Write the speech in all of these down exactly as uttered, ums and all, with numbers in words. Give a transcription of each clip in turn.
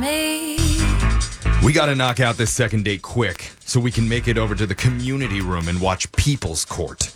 me. We got to knock out this second date quick so we can make it over to the community room and watch People's Court.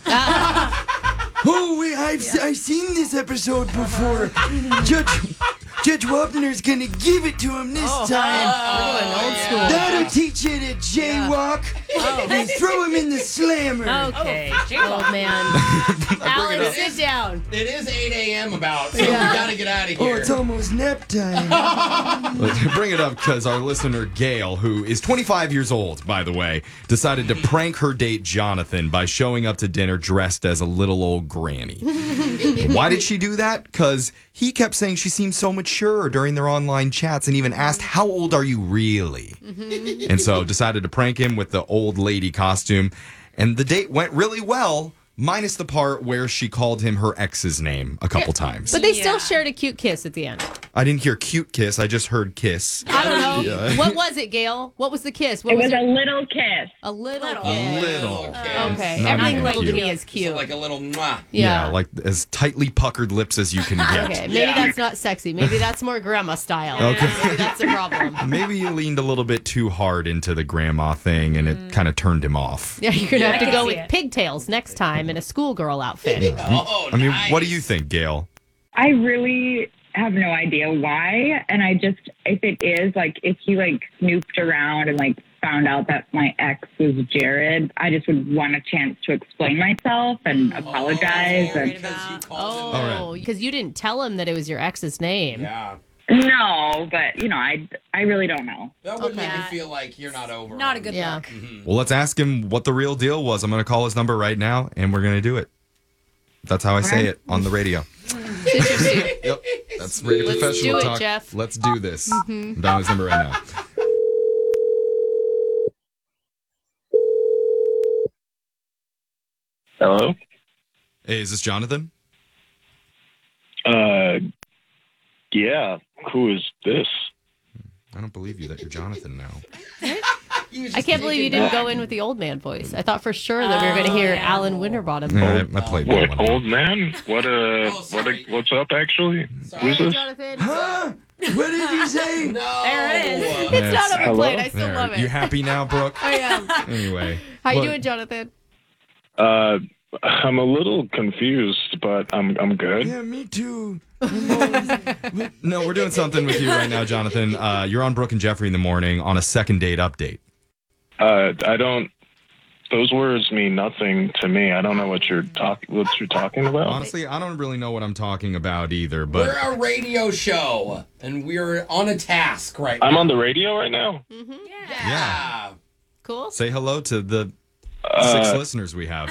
Oh, wait, I've, yeah. I've seen this episode before. Judge Judge Wapner's going to give it to him this oh, time. Oh, we're going old school. That'll teach you to jaywalk. Yeah. Oh. And throw him in the slammer. Okay, oh, old man. Alan, sit down. It is eight a.m. about, so yeah. we got to get out of here. Oh, it's almost nap time. Bring it up because our listener, Gail, who is twenty-five years old, by the way, decided to prank her date, Jonathan, by showing up to dinner dressed as a little old granny. Why did she do that? Because he kept saying she seemed so mature during their online chats and even asked, how old are you really? Mm-hmm. And so decided to prank him with the old lady costume. And the date went really well, minus the part where she called him her ex's name a couple yeah. times. But they yeah. still shared a cute kiss at the end. I didn't hear cute kiss. I just heard kiss. I don't know. Yeah. What was it, Gail? What was the kiss? What it was, was a it? little kiss. A little little. kiss. A little. Uh, okay. Not Everything little cute. to me is cute. So like a little mwah. Yeah. Yeah, like as tightly puckered lips as you can get. Okay, maybe Yeah. that's not sexy. Maybe that's more grandma style. Okay. Maybe that's a problem. Maybe you leaned a little bit too hard into the grandma thing and it kind of turned him off. Yeah, you're going to Yeah, have I to can go see with it. pigtails next time in a schoolgirl outfit. Oh, I mean, nice. what do you think, Gail? I really have no idea why. And I just, if it is, like, if he, like, snooped around and, like, found out that my ex was Jared, I just would want a chance to explain myself and apologize. Oh, and because you called him. Oh, because you didn't tell him that it was your ex's name. Yeah. No, but, you know, I, I really don't know. That would Okay. make me feel like you're not over. Not a him. good Yeah. look. Mhm. Well, let's ask him what the real deal was. I'm going to call his number right now and we're going to do it. That's how I say it on the radio. It's interesting. Yep. That's radio Let's professional do it, talk. Jeff. Let's do this. I'm dialing his number right now. Hello? Hey, is this Jonathan? Uh, yeah. Who is this? I don't believe you that you're Jonathan now. I can't believe you didn't go in with the old man voice. I thought for sure that we were going to hear Oh, yeah. Alan Winterbottom. Yeah, I, I played that What, one. old man? What, uh, Oh, what, sorry. what's up, actually? Sorry. Who's this? Jonathan. Huh? What did you say? No. There it is. It's Yes. not overplayed. Hello? I still There. love it. You happy now, Brooke? I am. Anyway. How you Look, doing, Jonathan? Uh, I'm a little confused, but I'm I'm good. Yeah, me too. No, we're doing something with you right now, Jonathan. Uh, you're on Brooke and Jeffrey in the morning on a second date update. Uh, I don't. Those words mean nothing to me. I don't know what you're talk what you're talking about. Honestly, I don't really know what I'm talking about either, We're but a radio show, and we're on a task right I'm now. on the radio right now. Yeah. Cool. say hello to the six Uh, listeners we have.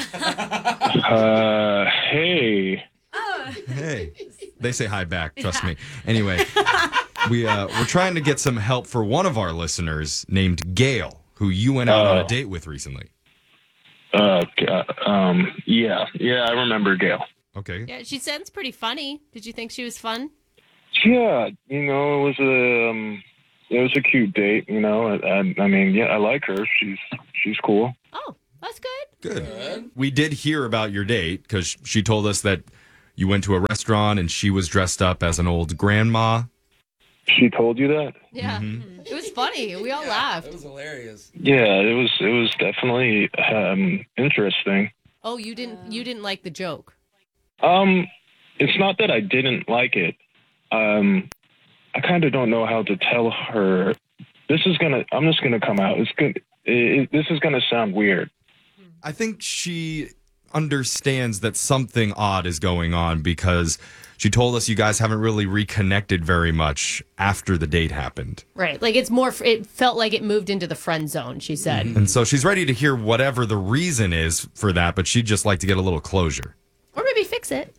uh, hey. Hey. They say hi back, trust me. Anyway, we, uh, we're trying to get some help for one of our listeners named Gail, who you went out on a Oh. date with recently. Uh, God, um, yeah, yeah, I remember Gail. Okay. Yeah, she sounds pretty funny. Did you think she was fun? Yeah, you know, it was a um, it was a cute date. You know, I, I, I mean, yeah, I like her. She's she's cool. Oh, that's good. Good. Good. We did hear about your date because she told us that you went to a restaurant and she was dressed up as an old grandma. She told you that? Yeah. Mm-hmm. It was funny. We all Yeah, laughed. It was hilarious. Yeah, it was it was definitely um, interesting. Oh, you didn't you didn't like the joke. Um, it's not that I didn't like it. Um, I kind of don't know how to tell her. This is gonna. I'm just gonna come out. It's good. It, it, this is gonna sound weird. I think she understands that something odd is going on because she told us you guys haven't really reconnected very much after the date happened. Right. Like it's more it felt like it moved into the friend zone, she said. And so she's ready to hear whatever the reason is for that, but she'd just like to get a little closure. Or maybe fix it.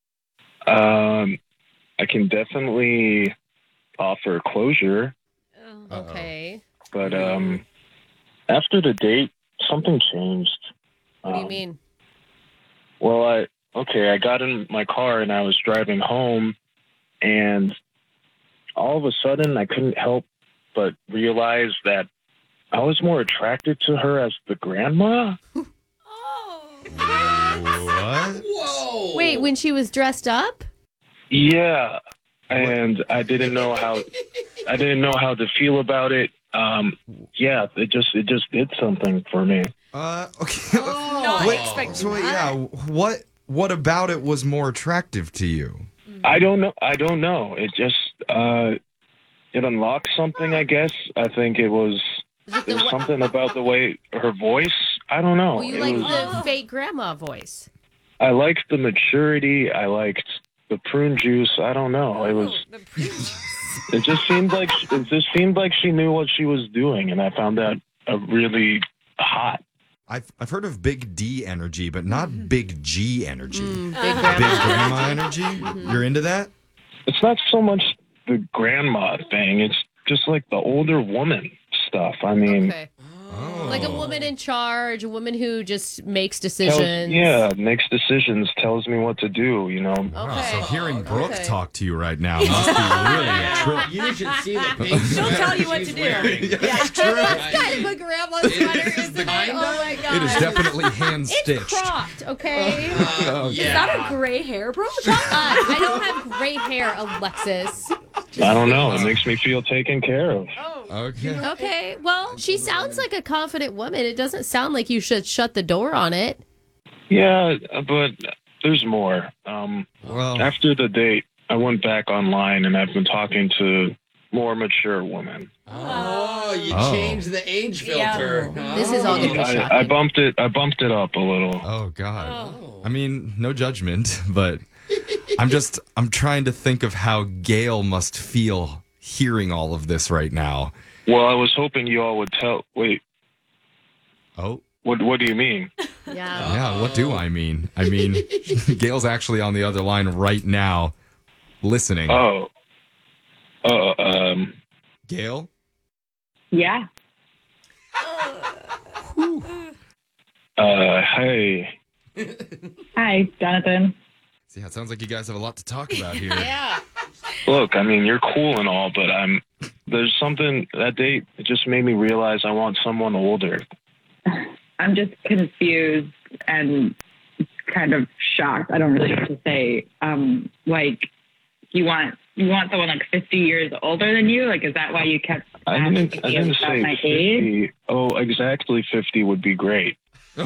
Um, I can definitely offer closure, Okay. but um, after the date, something changed. What do you Um, mean? Well, I okay, I got in my car and I was driving home, and all of a sudden I couldn't help but realize that I was more attracted to her as the grandma. What? Whoa. Wait, when she was dressed up? Yeah, and I didn't know how I didn't know how to feel about it. Um, yeah, it just it just did something for me. Uh, okay. Not Wait, expecting so wait, that. yeah, what what about it was more attractive to you? I don't know. I don't know. It just uh, it unlocked something. I guess. I think it was Is it the there's what- something about the way her voice. I don't know. Well, you It like was- the fake grandma voice. I liked the maturity. I liked the prune juice. I don't know. It was. The preach. It just seemed like it just seemed like she knew what she was doing, and I found that uh, really hot. I've I've heard of big D energy, but not big G energy. Mm, big Big grandma. grandma energy? You're into that? It's not so much the grandma thing. It's just like the older woman stuff. I mean, Okay. Oh. Like a woman in charge, a woman who just makes tells- decisions. yeah, makes decisions, tells me what to do. You know, Wow, Okay. so hearing Brooke Okay. talk to you right now must be really a trip. You should see the pink She'll sweater tell you what she's to do. wearing. It's true. Kind of a grandma It sweater, is isn't it? kind Oh of. my god. It is definitely hand It's stitched. cropped, okay? Uh, Is yeah. that a gray hair, bro? Uh, I don't have gray hair, Alexis. I don't know. It makes me feel taken care of. Okay. Okay, well, she sounds like a confident woman. It doesn't sound like you should shut the door on it. Yeah, but there's more. Um, Well, after the date, I went back online and I've been talking to more mature women. Oh, you Oh. changed the age Yeah. filter. This is all gonna be I, I shocking. bumped it. I bumped it up a little. oh God. Oh. I mean, no judgment, but I'm just I'm trying to think of how Gail must feel hearing all of this right now. Well, I was hoping you all would tell. Wait, Oh. what? What do you mean? Yeah. Yeah, what do I mean? I mean, Gail's actually on the other line right now, listening. Oh, uh, um, Gail? Yeah. uh, hey, Hi, Jonathan. See, it sounds like you guys have a lot to talk about here. Yeah. look, I mean, you're cool and all, but I'm. There's something that date. It just made me realize I want someone older. I'm just confused and kind of shocked. I don't really know what to say. Um, like, you want you want someone like fifty years older than you? Like, is that why you kept I asking didn't. I me didn't about say my age? fifty. Oh, exactly fifty would be great.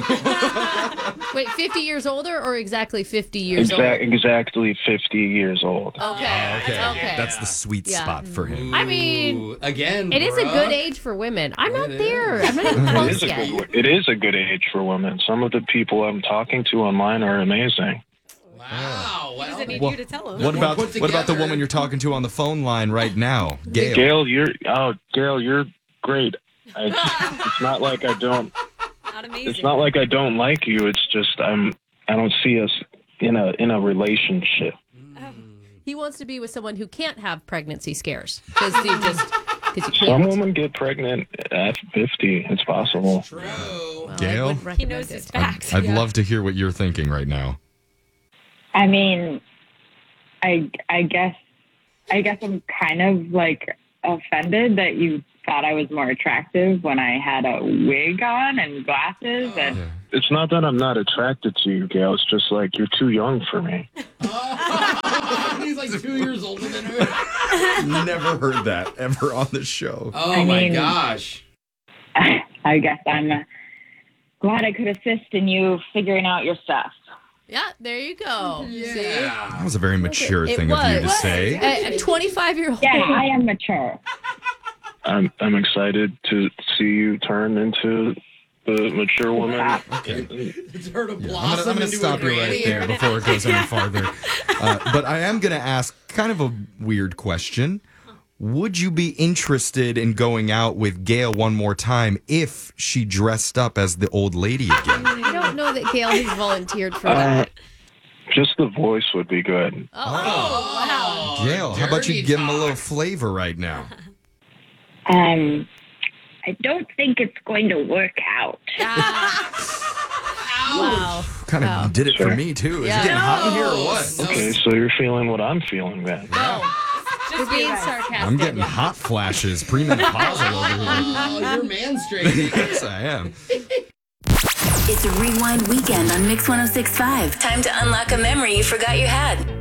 Wait, fifty years older or exactly fifty years Exact, old? exactly fifty years old. Okay. Okay. Okay. That's the sweet Yeah. spot for him. I mean, Ooh, again, It is a Brooke. good age for women. I'm not It there. is. I'm not even It close is, a yet. good, it is a good age for women. Some of the people I'm talking to online are amazing. Wow. He Well, doesn't need Well, you to tell him. What More about put what about the together. woman you're talking to on the phone line right now, Gail? Gail, you're oh, Gail, you're great. I, it's not like I don't. Not amazing. It's not like I don't like you. It's just I'm. I don't see us in a in a relationship. He wants to be with someone who can't have pregnancy scares because you just because you Some can't. women get pregnant at fifty. It's possible. true. Well, I Gail? wouldn't He recommend knows it. his facts. I'd love to hear what you're thinking right now. I mean, I I guess I guess I'm kind of like offended that you thought I was more attractive when I had a wig on and glasses and Yeah. It's not that I'm not attracted to you, Gail. It's just like you're too young for me. He's like two years older than her. Never heard that ever on the show. Oh I my mean- gosh. I guess I'm uh, glad I could assist in you figuring out your stuff. Yeah, there you go. See? That Yeah. was a very mature It thing of you to was. say. A twenty-five-year-old. Yeah, I am mature. I'm I'm excited to see you turn into the mature woman. It's her to Yeah, I'm blossom gonna, I'm gonna into stop a you right granny. there before it goes any farther. Uh, but I am gonna ask kind of a weird question. Would you be interested in going out with Gail one more time if she dressed up as the old lady again? I don't know that Gail has volunteered for Uh, that. just the voice would be good. Oh, wow. Oh, Gail, how about you dirty give him a little talk. flavor right now? Um, I don't think it's going to work out. Wow. Kind of Wow. did it for Sure. me too. Is Yeah. it getting hot in here or what? No. Okay, so you're feeling what I'm feeling then. No, Just we're being be right. sarcastic. I'm getting hot flashes, premenopausal over here. Oh, you're manstraightening. Yes, I am. It's a rewind weekend on Mix one oh six point five. Time to unlock a memory you forgot you had.